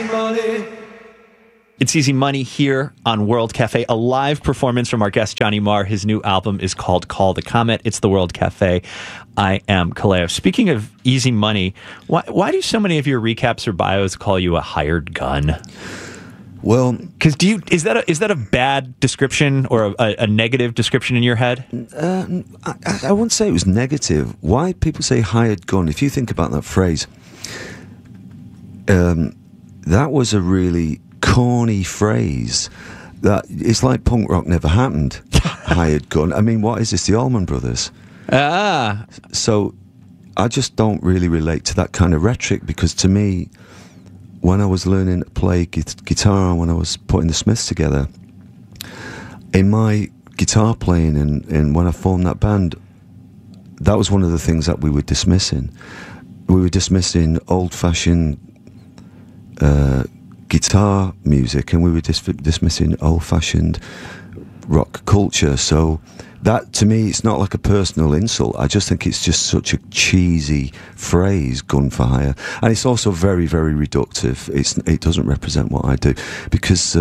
It's Easy Money here on World Cafe, a live performance from our guest Johnny Marr. His new album is called Call the Comet. It's the World Cafe. I am Kaleo. Speaking of easy money, why do so many of your recaps or bios call you a hired gun? Well, because is that a bad description or a negative description in your head? I wouldn't say it was negative. Why people say hired gun? If you think about that phrase, that was a really corny phrase. That it's like punk rock never happened. Hired gun. I mean, what is this? The Allman Brothers. So I just don't really relate to that kind of rhetoric, because to me, when I was learning to play guitar, when I was putting the Smiths together, in my guitar playing and when I formed that band, that was one of the things that we were dismissing. We were dismissing old-fashioned guitar music, and we were dismissing old-fashioned rock culture. So that, to me, it's not like a personal insult. I just think it's just such a cheesy phrase, gun for hire. And it's also very, very reductive. It doesn't represent what I do. Because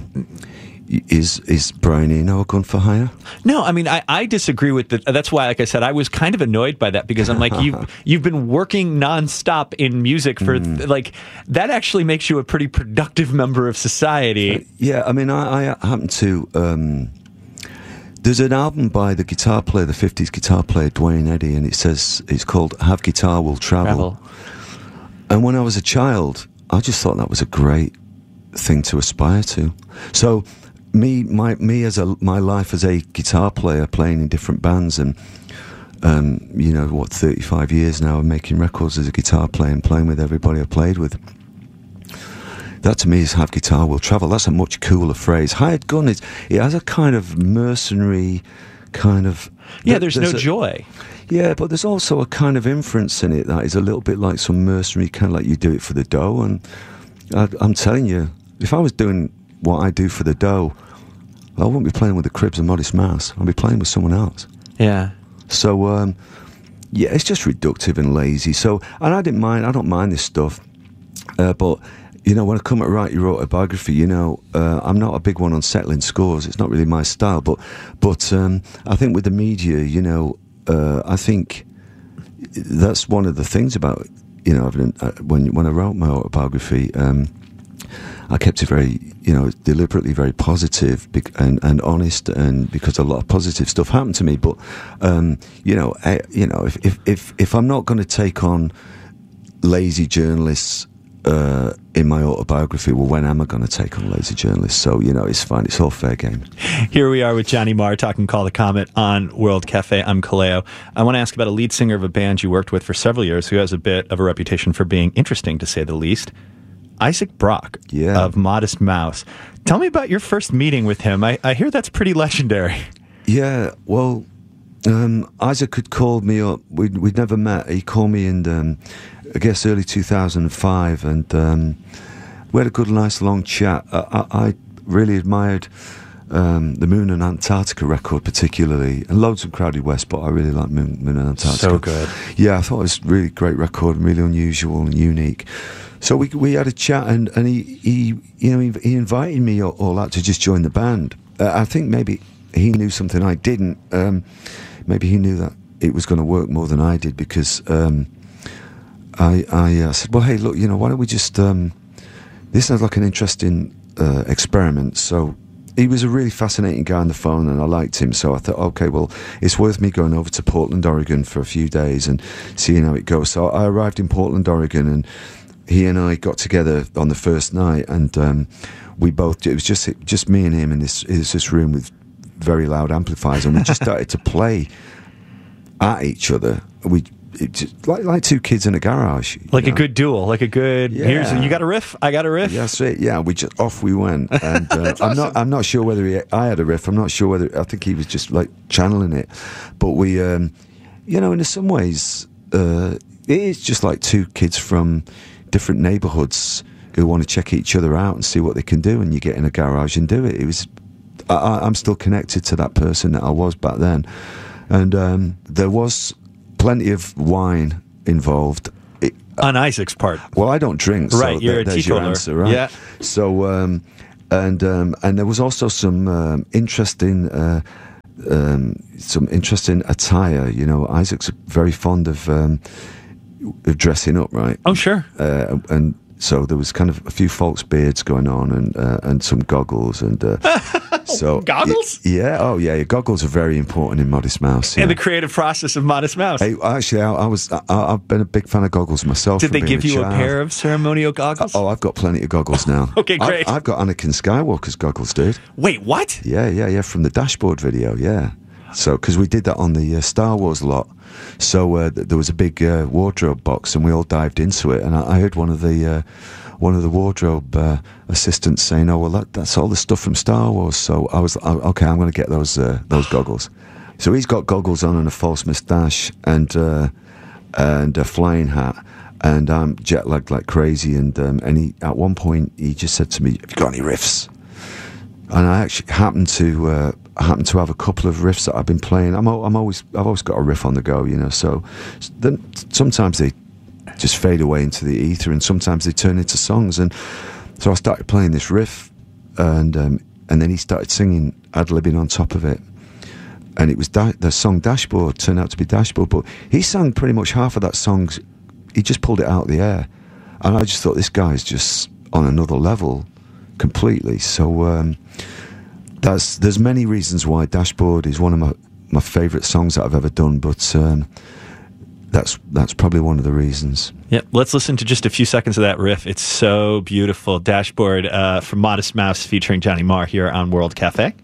is Brian Eno a gun for hire? No, I mean, I disagree with that. That's why, like I said, I was kind of annoyed by that, because I'm like, you've been working nonstop in music for, like, that actually makes you a pretty productive member of society. Yeah, I mean, I happen to... there's an album by the guitar player, the 50s guitar player, Dwayne Eddy, and it's called Have Guitar Will Travel. And when I was a child, I just thought that was a great thing to aspire to. So my life as a guitar player, playing in different bands, and 35 years now of making records as a guitar player and playing with everybody I played with. That to me is Have Guitar Will Travel. That's a much cooler phrase. Hired gun, it has a kind of mercenary kind of... Yeah, there's no joy. Yeah, but there's also a kind of inference in it that is a little bit like some mercenary, kind of like you do it for the dough. And I'm telling you, if I was doing what I do for the dough, I wouldn't be playing with the Cribs and Modest Mouse. I'd be playing with someone else. Yeah. So, yeah, it's just reductive and lazy. So, and I don't mind this stuff, but... when I come to write your autobiography, I'm not a big one on settling scores. It's not really my style. But I think with the media, I think that's one of the things about, when I wrote my autobiography, I kept it very, deliberately very positive and honest, and because a lot of positive stuff happened to me. But, if I'm not going to take on lazy journalists in my autobiography, well, when am I going to take on lazy journalists? So, it's fine. It's all fair game. Here we are with Johnny Marr talking Call the Comet on World Cafe. I'm Kaleo. I want to ask about a lead singer of a band you worked with for several years who has a bit of a reputation for being interesting, to say the least. Isaac Brock of Modest Mouse. Tell me about your first meeting with him. I hear that's pretty legendary. Yeah, well, Isaac had called me up. We'd never met. He called me in... I guess early 2005, and we had a good, nice, long chat. I really admired the Moon and Antarctica record particularly, and loads of Crowded West, but I really like Moon and Antarctica. So good. Yeah, I thought it was a really great record, really unusual and unique. So we had a chat, and he invited me all out to just join the band. I think maybe he knew something I didn't. Maybe he knew that it was going to work more than I did, because... I said, well, hey, look, why don't we just... this sounds like an interesting experiment. So he was a really fascinating guy on the phone, and I liked him. So I thought, okay, well, it's worth me going over to Portland, Oregon for a few days and seeing how it goes. So I arrived in Portland, Oregon, and he and I got together on the first night, and we both... It was just me and him in this room with very loud amplifiers, and we just started to play at each other. Just like two kids in a garage, like a good duel, like a good. Yeah. Here's you got a riff, I got a riff. That's it. Yeah, we just off we went, and awesome. I'm not sure whether I had a riff. I'm not sure whether I think he was just like channeling it. But we, in some ways, it is just like two kids from different neighborhoods who want to check each other out and see what they can do, and you get in a garage and do it. It was. I'm still connected to that person that I was back then, and there was plenty of wine involved. On Isaac's part. Well, I don't drink, so Right, you're a there's your teetotaler. answer, right? Yeah. So, and there was also some interesting attire. You know, Isaac's very fond of dressing up, right? Oh, sure. And so there was kind of a few false beards going on, and some goggles, and so Goggles? Yeah, yeah. Goggles are very important in Modest Mouse. In Yeah. the creative process of Modest Mouse. Hey, actually, I've been a big fan of goggles myself. Did they from being give you a child. pair of ceremonial goggles? Oh, I've got plenty of goggles now. Okay, great. I've got Anakin Skywalker's goggles, dude. Wait, what? Yeah, from the Dashboard video, yeah. So, because we did that on the Star Wars lot, so there was a big wardrobe box, and we all dived into it. And I heard one of the wardrobe assistants saying, "Oh, well, that's all the stuff from Star Wars." So I was okay. I'm going to get those goggles. So he's got goggles on and a false moustache and a flying hat. And I'm jet lagged like crazy. And he, at one point, he just said to me, "Have you got any riffs?" And I actually happened to have a couple of riffs that I've been playing. I've always got a riff on the go, you know. So then sometimes they just fade away into the ether, and sometimes they turn into songs. And so I started playing this riff, and then he started singing, ad-libbing on top of it. And it was the song Dashboard turned out to be Dashboard, but he sang pretty much half of that song. He just pulled it out of the air, and I just thought, this guy's just on another level completely. So there's many reasons why Dashboard is one of my favourite songs that I've ever done, but that's probably one of the reasons. Yeah, let's listen to just a few seconds of that riff. It's so beautiful. Dashboard from Modest Mouse featuring Johnny Marr here on World Cafe.